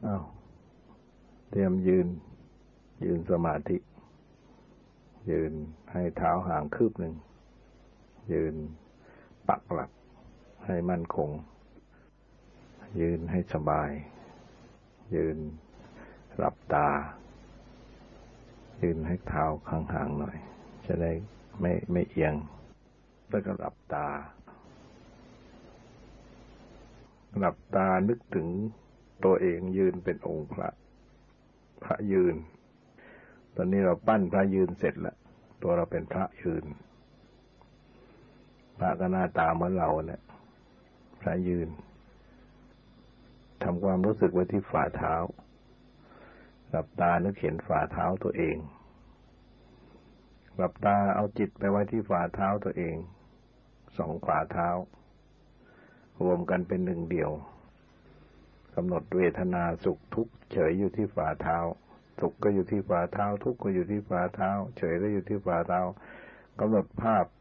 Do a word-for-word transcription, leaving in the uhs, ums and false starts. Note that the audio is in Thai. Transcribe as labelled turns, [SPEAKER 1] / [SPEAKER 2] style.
[SPEAKER 1] อ้าวเตรียมยืนยืนสมาธิยืนให้เท้าห่างคืบหนึ่งยืนปักหลักให้มั่นคงยืนให้สบายยืนหลับตายืนให้เท้าห่างๆหน่อยจะได้ไม่ไม่เอียงแล้วก็หลับตาหลับตานึกถึงตัวเองยืนเป็นองค์พระพระยืนตอนนี้เราปั้นพระยืนเสร็จแล้วตัวเราเป็นพระยืนพระก็หน้าตาเหมือนเราเนี่ยพระยืนทำความรู้สึกไว้ที่ฝ่าเท้าหลับตานึกเห็นฝ่าเท้าตัวเองหลับตาเอาจิตไปไว้ที่ฝ่าเท้าตัวเองสองฝ่าเท้ารวมกันเป็นหนึ่งเดียวกำหนดเวทนาสุขทุกข์เฉยอยู่ที่ฝ่าเท้าสุขก็อยู่ที่ฝ่าเท้าทุกข์ก็อยู่ที่ฝ่าเท้าเฉยก็อยู่ที่ฝ่าเท้ากำหนดภาพ